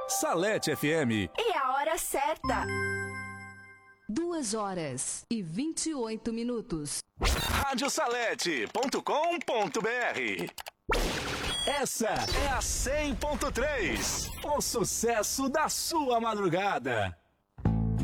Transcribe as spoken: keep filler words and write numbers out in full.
Salete F M. E a hora certa. Duas horas e vinte e oito minutos. rádio salete ponto com ponto br. Essa é a cem ponto três. O sucesso da sua madrugada.